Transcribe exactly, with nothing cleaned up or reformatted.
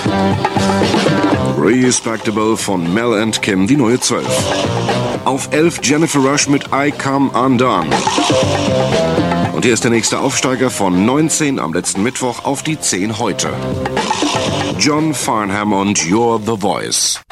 Respectable von Mel and Kim, die neue zwölf. Auf elf Jennifer Rush mit I Come Undone. Und hier ist der nächste Aufsteiger von neunzehn am letzten Mittwoch auf die zehn heute. John Farnham und You're the Voice.